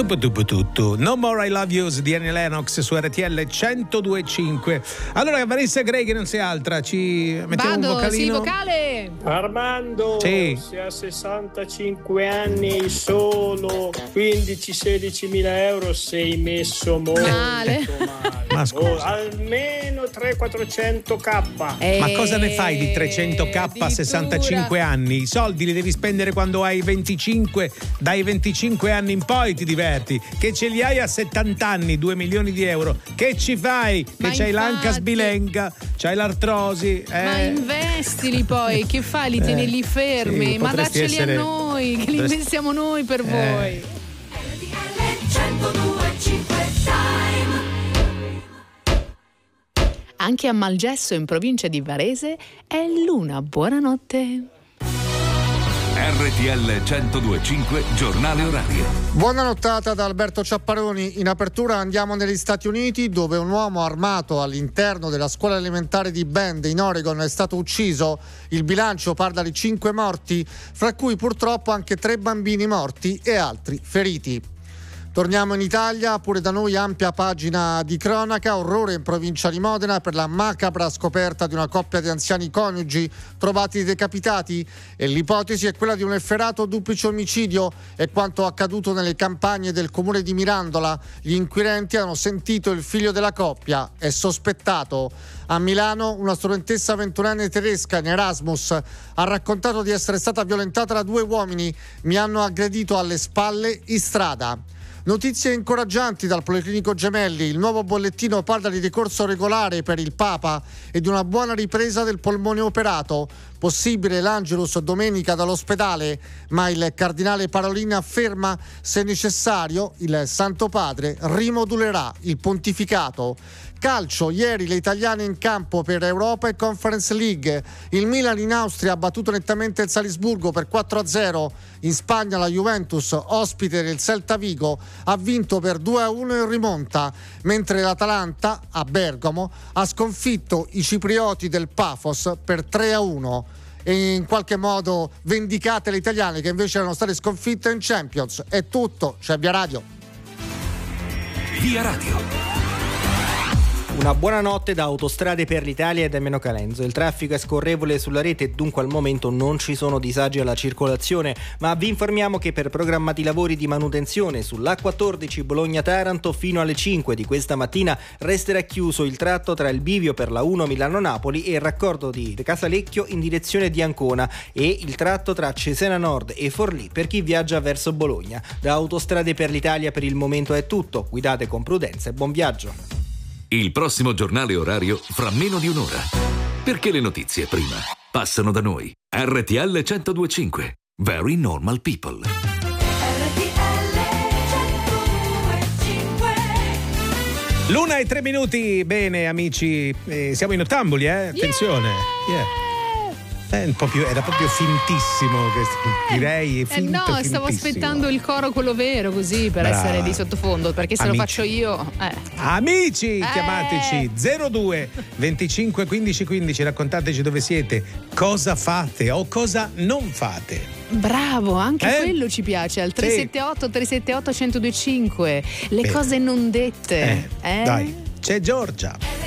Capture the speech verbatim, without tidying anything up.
Dopo dopo tutto, No More I Love Yous di Annie Lennox su R T L centodue e cinque. Allora Vanessa Gray, che non sei altra, ci mettiamo Vado, un vocalino? sì, vocale. Armando, sì. se ha sessantacinque anni solo quindici sedici mila euro sei messo molto male, male. Ma scusa. Oh, almeno trecento quattrocento k. Eh, Ma cosa ne fai di trecento k a sessantacinque anni? I soldi li devi spendere quando hai venticinque, dai venticinque anni in poi ti diverti. Che ce li hai a settanta anni, due milioni di euro, che ci fai? Che Ma c'hai infatti... l'anca sbilenca, c'hai l'artrosi, eh? Ma investili poi, che fai? Li tieni Eh, lì fermi, sì, ma potresti dacceli essere- a noi, che li potresti- investiamo noi per Eh. voi. Anche a Malgesso, in provincia di Varese, è l'una. Buonanotte. R T L centodue e cinque, giornale orario. Buona nottata da Alberto Ciapparoni. In apertura andiamo negli Stati Uniti, dove un uomo armato all'interno della scuola elementare di Bend in Oregon è stato ucciso. Il bilancio parla di cinque morti, fra cui purtroppo anche tre bambini morti e altri feriti. Torniamo in Italia, pure da noi ampia pagina di cronaca, orrore in provincia di Modena per la macabra scoperta di una coppia di anziani coniugi trovati decapitati, e l'ipotesi è quella di un efferato duplice omicidio. È quanto accaduto nelle campagne del comune di Mirandola. Gli inquirenti hanno sentito il figlio della coppia, è sospettato. A Milano una studentessa ventunenne tedesca in Erasmus ha raccontato di essere stata violentata da due uomini, mi hanno aggredito alle spalle in strada. Notizie incoraggianti dal Policlinico Gemelli. Il nuovo bollettino parla di ricorso regolare per il Papa e di una buona ripresa del polmone operato. Possibile l'Angelus domenica dall'ospedale, ma il cardinale Parolin afferma: se necessario il Santo Padre rimodulerà il pontificato. Calcio, ieri le italiane in campo per Europa e Conference League. Il Milan in Austria ha battuto nettamente il Salisburgo per quattro a zero. In Spagna la Juventus, ospite del Celta Vigo, ha vinto per due a uno in rimonta, mentre l'Atalanta a Bergamo ha sconfitto i ciprioti del Pafos per tre a uno. E in qualche modo vendicate le italiane che invece erano state sconfitte in Champions. È tutto, c'è Via Radio. Via Radio. Una buona notte da Autostrade per l'Italia e da Meno Calenzo. Il traffico è scorrevole sulla rete e dunque al momento non ci sono disagi alla circolazione, ma vi informiamo che per programmati lavori di manutenzione sull'A quattordici Bologna-Taranto fino alle cinque di questa mattina resterà chiuso il tratto tra il bivio per la uno Milano-Napoli e il raccordo di Casalecchio in direzione di Ancona e il tratto tra Cesena Nord e Forlì per chi viaggia verso Bologna. Da Autostrade per l'Italia per il momento è tutto. Guidate con prudenza e buon viaggio. Il prossimo giornale orario fra meno di un'ora. Perché le notizie prima passano da noi. R T L centodue e cinque. Very Normal People. L'una e tre minuti. Bene amici, eh, siamo in ottamboli, eh? Attenzione. Yeah. Eh, un po' più, era proprio fintissimo, direi. Finto, eh no, fintissimo. Stavo aspettando il coro quello vero, così per Brava. essere di sottofondo, perché se Amici. lo faccio io eh. Amici, Eh. chiamateci zero due venticinque quindici quindici, raccontateci dove siete, cosa fate o cosa non fate. Bravo, anche Eh? quello ci piace, al tre sette otto tre sette otto uno zero due cinque, le Beh. cose non dette. Eh, eh? Dai, c'è Giorgia.